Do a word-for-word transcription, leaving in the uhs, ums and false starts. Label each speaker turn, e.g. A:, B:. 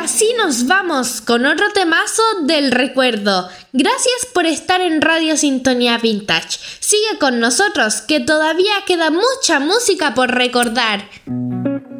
A: así nos vamos con otro temazo del recuerdo. Gracias por estar en Radio Sintonía Vintage. Sigue con nosotros, que todavía queda mucha música por recordar.